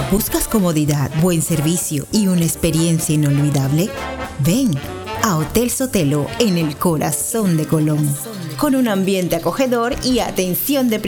¿Buscas comodidad, buen servicio y una experiencia inolvidable? Ven a Hotel Sotelo en el corazón de Colón, con un ambiente acogedor y atención de